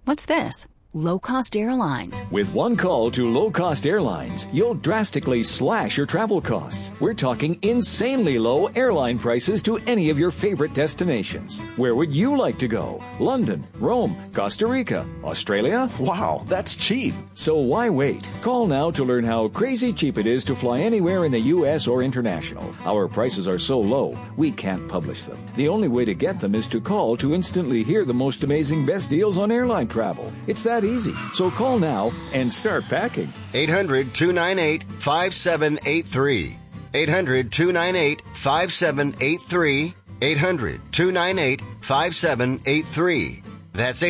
What's this? Low-cost airlines. With one call to low-cost airlines, you'll drastically slash your travel costs. We're talking insanely low airline prices to any of your favorite destinations. Where would you like to go? London, Rome, Costa Rica, Australia? Wow, that's cheap. So why wait? Call now to learn how crazy cheap it is to fly anywhere in the U.S. or international. Our prices are so low, we can't publish them. The only way to get them is to call to instantly hear the most amazing best deals on airline travel. It's that easy. So call now and start packing. 800-298-5783. 800-298-5783. 800-298-5783. That's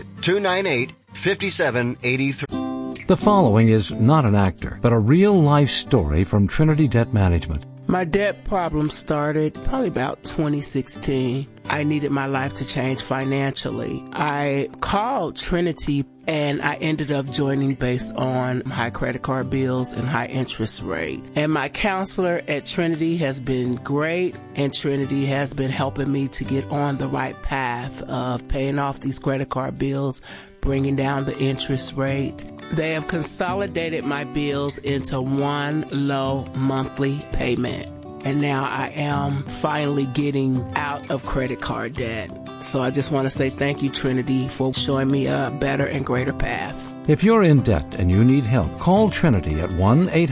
800-298-5783. The following is not an actor, but a real-life story from Trinity Debt Management. My debt problem started probably about 2016. I needed my life to change financially. I called Trinity and I ended up joining based on high credit card bills and high interest rate. And my counselor at Trinity has been great, and Trinity has been helping me to get on the right path of paying off these credit card bills, bringing down the interest rate. They have consolidated my bills into one low monthly payment. And now I am finally getting out of credit card debt. So I just want to say thank you, Trinity, for showing me a better and greater path. If you're in debt and you need help, call Trinity at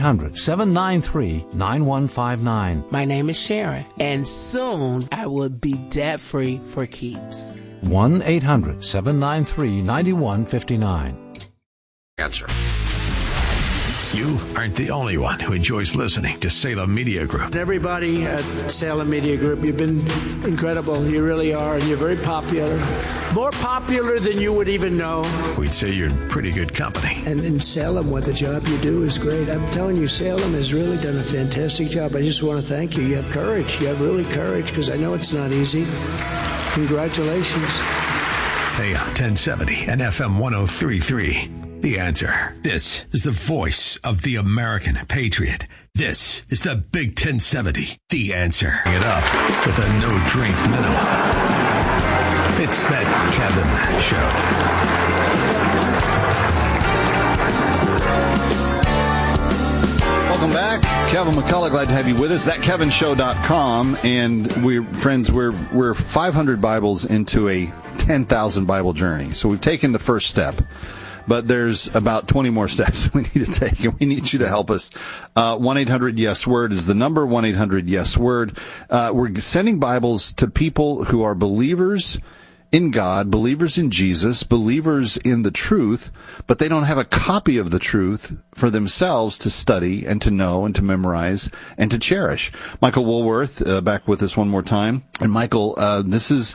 1-800-793-9159. My name is Sharon, and soon I will be debt-free for keeps. 1-800-793-9159. Answer. You aren't the only one who enjoys listening to Salem Media Group. Everybody at Salem Media Group, you've been incredible. You really are, and you're very popular. More popular than you would even know. We'd say you're in pretty good company. And in Salem, what the job you do is great. I'm telling you, Salem has really done a fantastic job. I just want to thank you. You have courage. You have really courage, because I know it's not easy. Congratulations. AM 1070 and FM 103.3. The Answer. This is the voice of the American patriot. This is the Big 1070. The Answer. Bring it up with a no-drink minimum. It's that Kevin Show. Welcome back. Kevin McCullough, glad to have you with us. ThatKevinShow.com. And we're 500 Bibles into a 10,000 Bible journey. So we've taken the first step. But there's about 20 more steps we need to take, and we need you to help us. 1-800-YES-WORD is the number, 1-800-YES-WORD. We're sending Bibles to people who are believers in God, believers in Jesus, believers in the truth, but they don't have a copy of the truth for themselves to study and to know and to memorize and to cherish. Michael Woolworth, back with us one more time. And Michael, these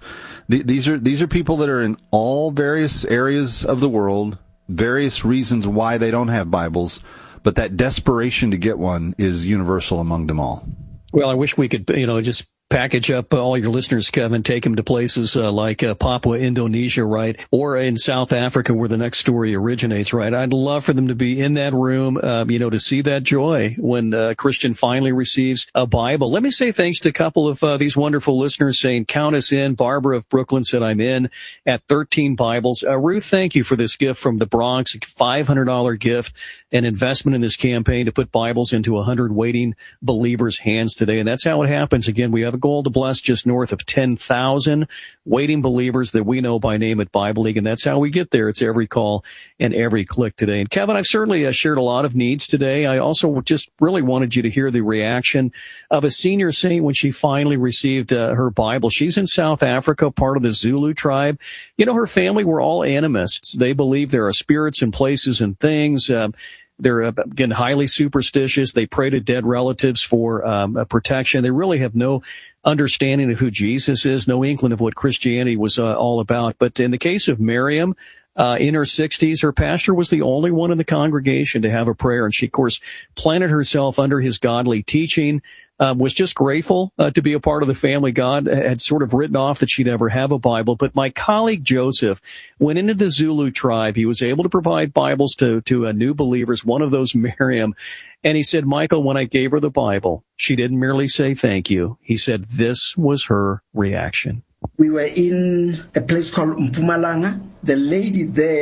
are people that are in all various areas of the world, various reasons why they don't have Bibles, but that desperation to get one is universal among them all. Well, I wish we could, just package up all your listeners, Kevin, take them to places like Papua, Indonesia, right? Or in South Africa where the next story originates, right? I'd love for them to be in that room, to see that joy when a Christian finally receives a Bible. Let me say thanks to a couple of these wonderful listeners saying, count us in. Barbara of Brooklyn said, I'm in at 13 Bibles. Ruth, thank you for this gift from the Bronx, a $500 gift, an investment in this campaign to put Bibles into 100 waiting believers' hands today. And that's how it happens. Again, we have a goal to bless just north of 10,000 waiting believers that we know by name at Bible League, and that's how we get there. It's every call and every click today. And Kevin, I've certainly shared a lot of needs today. I also just really wanted you to hear the reaction of a senior saint when she finally received her Bible. She's in South Africa, part of the Zulu tribe. Her family were all animists. They believe there are spirits and places and things. They're, again, highly superstitious. They pray to dead relatives for protection. They really have no understanding of who Jesus is, no inkling of what Christianity was all about. But in the case of Miriam, in her 60s, her pastor was the only one in the congregation to have a prayer. And she, of course, planted herself under his godly teaching, was just grateful to be a part of the family. God had sort of written off that she'd ever have a Bible. But my colleague Joseph went into the Zulu tribe. He was able to provide Bibles to new believers, one of those Miriam. And he said, Michael, when I gave her the Bible, she didn't merely say thank you. He said this was her reaction. We were in a place called Mpumalanga. The lady there